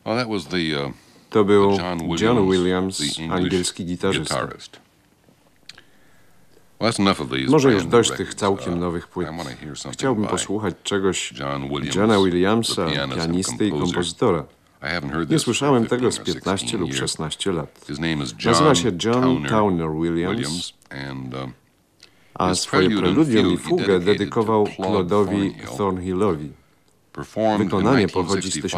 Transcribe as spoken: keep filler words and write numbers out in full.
To był John Williams, angielski gitarzysta. Może już dość tych całkiem nowych płyt. Chciałbym posłuchać czegoś Johna Williamsa, pianisty i kompozytora. Nie słyszałem tego z piętnaście lub szesnaście lat. Nazywa się John Towner Williams, a swoje preludium i fugę dedykował Claude'owi Thornhillowi. Wykonanie pochodzi z